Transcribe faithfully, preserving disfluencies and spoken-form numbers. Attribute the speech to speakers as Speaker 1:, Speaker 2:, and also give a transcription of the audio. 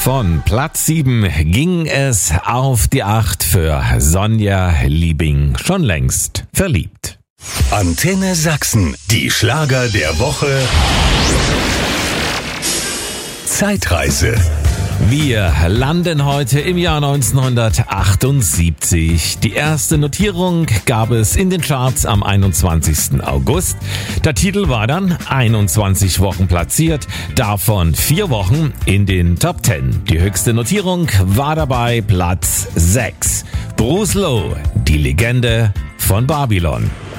Speaker 1: Von Platz sieben ging es auf die acht für Sonja Liebing, schon längst verliebt.
Speaker 2: Antenne Sachsen, die Schlager der Woche. Zeitreise.
Speaker 1: Wir landen heute im Jahr neunzehnhundertachtundsiebzig. Die erste Notierung gab es in den Charts am einundzwanzigsten August. Der Titel war dann einundzwanzig Wochen platziert, davon vier Wochen in den Top zehn. Die höchste Notierung war dabei Platz sechs. Bruce Lowe, die Legende von Babylon.